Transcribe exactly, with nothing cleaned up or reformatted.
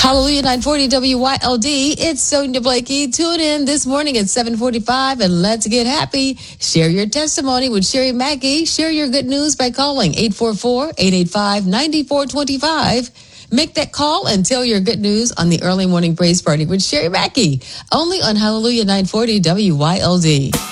Hallelujah nine forty W Y L D. It's Sonia Blakey. Tune in this morning at seven forty-five and let's get happy. Share your testimony with Sherry Mackey. Share your good news by calling eight four four, eight eight five, nine four two five. Make that call and tell your good news on the Early Morning Praise Party with Sherry Mackey. Only on Hallelujah nine forty W Y L D.